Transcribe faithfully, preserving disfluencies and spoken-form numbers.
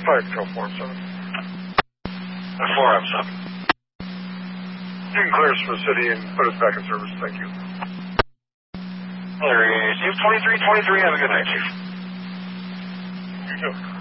Fire Control four M seven. four M seven. You can clear us from the city and put us back in service. Thank you. Larry, Chief twenty-three twenty-three, have a good night, Chief. You too.